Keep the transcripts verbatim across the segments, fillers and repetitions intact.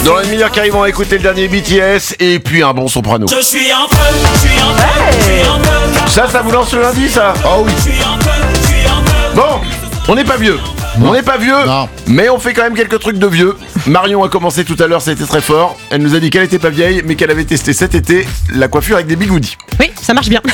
Dans la demi-heure qui arrive, on va écouter le dernier B T S et puis un bon soprano. Je suis en feu, je suis en feu, je suis en feu. Ça, ça vous lance le lundi, ça? Oh oui. Bon, on n'est pas vieux. Non. On n'est pas vieux, Non. mais on fait quand même quelques trucs de vieux. Marion a commencé tout à l'heure, ça a été très fort. Elle nous a dit qu'elle était pas vieille, mais qu'elle avait testé cet été la coiffure avec des bigoudis. Oui, ça marche bien.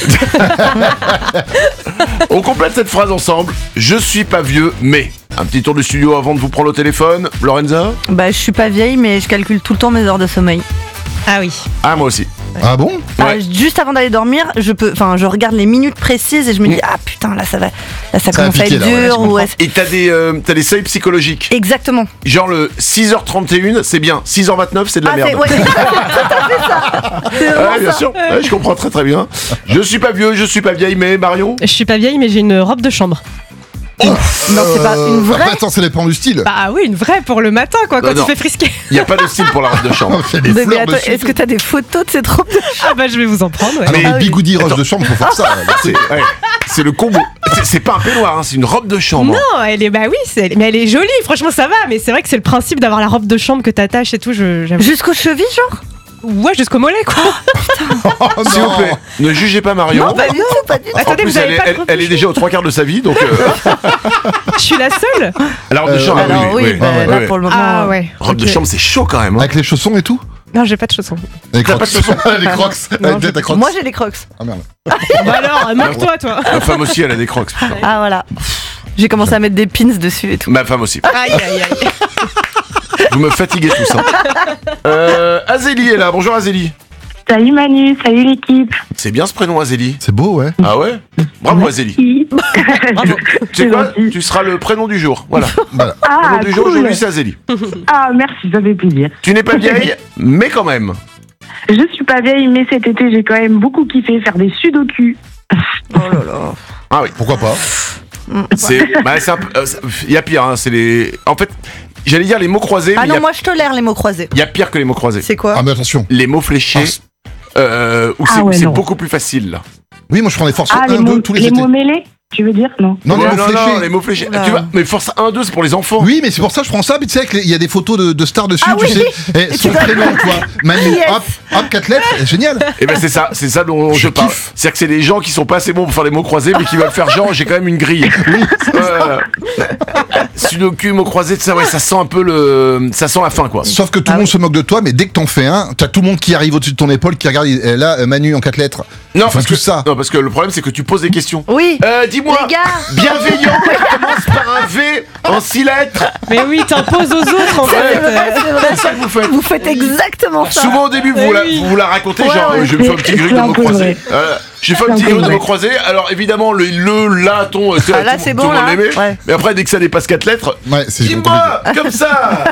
On complète cette phrase ensemble. Je suis pas vieux, mais... Un petit tour du studio avant de vous prendre au téléphone. Lorenza? Bah, je suis pas vieille, mais je calcule tout le temps mes heures de sommeil. Ah oui. Ah, moi aussi. Ah bon? Ah, Ouais. juste avant d'aller dormir, je peux, enfin, je regarde les minutes précises et je me dis ah putain là ça va, là ça, Ça va commence à piquer, être là, ouais, dur je ou ouais, Et t'as des, euh, t'as des seuils psychologiques. exactement. Genre le six heures trente et un, c'est bien. six heures vingt-neuf, c'est de la Ah merde. c'est ouais, c'est tout à fait ça. C'est vraiment Ouais, bien ça. sûr. Ouais, je comprends très très bien. Je suis pas vieux, je suis pas vieille, mais Marion? Je suis pas vieille, mais j'ai une robe de chambre. Non c'est pas une vraie. Après, attends, ça dépend du style. Bah oui, une vraie pour le matin, quoi, quand Non, non. tu fais frisquer. Il y a pas de style pour la robe de chambre. Il y a des Mais, mais fleurs attends, dessus. est-ce que t'as des photos de cette robe de Ah bah je vais vous en prendre, ouais. Ah non, Mais- mais Ah oui. bigoudi roche de chambre, faut faire ça. C'est, ouais, c'est le combo. C'est, c'est pas un peignoir, hein, c'est une robe de chambre. Non, elle est, bah oui, c'est, mais elle est jolie, franchement ça va, mais c'est vrai que c'est le principe d'avoir la robe de chambre que t'attaches et tout, je, j'avoue. Jusqu'aux chevilles genre. Ouais, jusqu'au mollet, quoi. Oh S'il vous non. plaît, ne jugez pas Marion. Non pas du tout, pas du tout. En Attendez, plus, vous avez elle, est- pas de elle- robe de elle est déjà aux trois quarts de sa vie, donc. Euh, Je suis la seule. la robe de Euh, chambre, Alors oui, oui, bah, ouais, là ouais. pour le moment. Ah ouais. Robe de ok. chambre, c'est chaud quand même. Hein. Avec les chaussons et tout? Non, j'ai pas de chaussons. Les T'as crocs. pas de chaussons? Les crocs. Non, Avec je- ta crocs. Moi j'ai les crocs. Ah merde. Bah alors, moque-toi, toi. Ma femme aussi, elle a des crocs. putain. Ah voilà. J'ai commencé à mettre des pins dessus et tout. Ma femme aussi. Aïe, aïe, aïe. Vous me fatiguez tous. Hein. Euh, Azélie est là. Bonjour Azélie. Salut Manu, salut l'équipe. C'est bien ce prénom Azélie. C'est beau, ouais. Ah ouais? Bravo Azélie. Bravo. Tu sais quoi? gentil. Tu seras le prénom du jour. Voilà. Voilà. Le Ah, prénom du jour cool. aujourd'hui, c'est Azélie. Ah, merci, ça fait plaisir. Tu n'es pas vieille, mais quand même. Je suis pas vieille, mais cet été, j'ai quand même beaucoup kiffé faire des sudoku. Oh là là. Ah oui. Pourquoi pas? C'est, bah, c'est un peu, euh, c'est- il y a pire. Hein, c'est les. En fait, j'allais dire les mots croisés, Ah mais il y non a- moi je tolère les mots croisés. il y, a pire que les mots croisés. C'est quoi? Ah, mais attention. Les mots fléchés. Euh, où Ah c'est, ouais, c'est non. beaucoup plus facile là. Oui, moi je prends les forces Ah, les un, mots, deux tous les les étés. mots mêlés, tu veux dire? Non. Non, les Ouais, mots non, fléchés. non, les mots fléchés. Oula. Tu vois, mais force un, deux, c'est pour les enfants. Oui, mais c'est pour ça que je prends ça. Mais tu sais, avec les- il y a des photos de, de stars dessus, Ah tu oui. sais. Et Et son tu dois- prénom, toi. Manu, Yes. hop, hop, quatre lettres. Génial. Et ben c'est ça, c'est ça dont je, Je parle. kiffe. C'est-à-dire que c'est des gens qui sont pas assez bons pour faire les mots croisés, mais qui veulent faire genre j'ai quand même une grille. Oui. Euh, Sudoku, mots croisés, ça, ouais, ça sent un peu le, ça sent la fin quoi. Sauf que tout le Ah monde oui. se moque de toi, mais dès que t'en fais un, t'as tout le monde qui arrive au-dessus de ton épaule, qui regarde, il- là, euh, Manu en quatre lettres. Non, Enfin, parce tout que ça. non, parce que le problème c'est que tu poses des questions. Oui. Euh, dis-moi, Les gars. bienveillant, ça commence par un V en six lettres. Mais oui, t'imposes aux autres, en C'est fait. vrai, c'est vrai. C'est ça que vous faites. Vous faites exactement ça. Souvent au début, vous, Oui. la, vous la racontez, Ouais, genre, ouais, euh, je me fais un petit c'est- grille c'est de un mots peu croisés. vrai. Euh, J'ai fait un C'est petit un peu grille de vrai. mots croisés. Alors évidemment, le, le là, ton, euh, Ah, là, tout, c'est tout bon, le monde là. l'aimait. Ouais. Mais après, dès que ça dépasse quatre lettres, Ouais, c'est dis-moi, comme ça,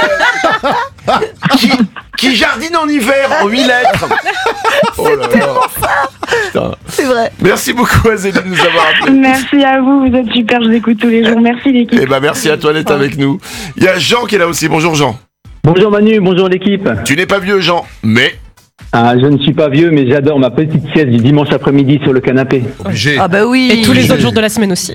euh, qui, qui jardine en hiver en huit lettres. Oh là là. Putain. C'est vrai. Merci beaucoup Azélie de nous avoir appelés. Merci à vous, vous êtes super, je vous écoute tous les jours. Merci l'équipe. Eh ben merci à toi d'être avec nous. Il y a Jean qui est là aussi. Bonjour Jean. Bonjour Manu, bonjour l'équipe. Tu n'es pas vieux Jean, mais Ah, je ne suis pas vieux, mais j'adore ma petite sieste du dimanche après-midi sur le canapé. obligé. Ah bah oui. Et tous les Oui. autres jours de la semaine aussi.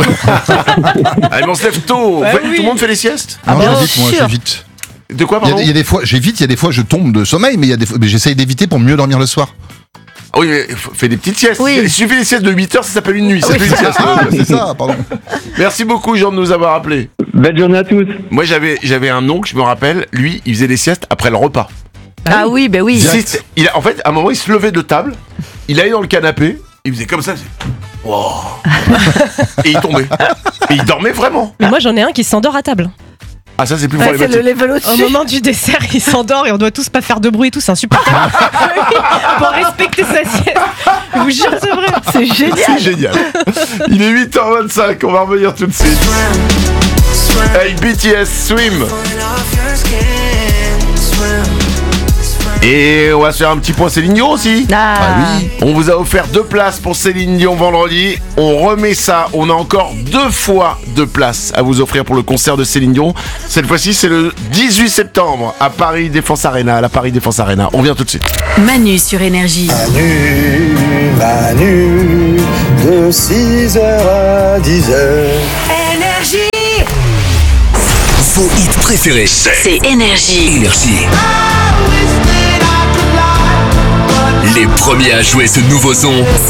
allez, on se lève tôt. Bah Ouais, oui. Tout le monde fait les siestes. Non, bah, j'évite, moi, sûr. j'évite. De quoi Il y, a, pardon il y a des fois, j'évite, il y a des fois, je tombe de sommeil, mais il y a des fois, mais j'essaye d'éviter pour mieux dormir le soir. Ah oui, mais f- fais des petites siestes. Oui. Il suffit des siestes de huit heures, ça s'appelle une nuit. Ça s'appelle une sieste. Ah, c'est ça, pardon. Merci beaucoup Jean de nous avoir appelés. Belle journée à tous. Moi j'avais j'avais un oncle, je me rappelle, lui, il faisait des siestes après le repas. Ah oui, bah oui. Direct. C'est- Il a, en fait, à un moment, il se levait de table, il allait dans le canapé, il faisait comme ça, il faisait, wow. Et il tombait. Et il dormait vraiment. Mais moi, j'en ai un qui s'endort à table. Ah ça c'est plus Ouais, c'est problématique. le level Au au-dessus. moment du dessert, il s'endort et on doit tous pas faire de bruit et tout, c'est insupportable. Oui, pour respecter sa sieste. Je vous jure, c'est vrai. C'est génial. C'est génial. Il est huit heures vingt-cinq, on va revenir tout de suite. Avec B T S Swim. Et on va se faire un petit point Céline Dion aussi. Ah, Ah oui. On vous a offert deux places pour Céline Dion vendredi. On remet ça. On a encore deux fois deux places à vous offrir pour le concert de Céline Dion. Cette fois-ci, c'est le dix-huit septembre à Paris Défense Arena, à la Paris Défense Arena. On vient tout de suite. Manu sur Énergie. Manu, Manu, de six heures à dix heures. Énergie. Vos hits préférés, c'est C'est Énergie. Énergie. Les premiers à jouer ce nouveau son,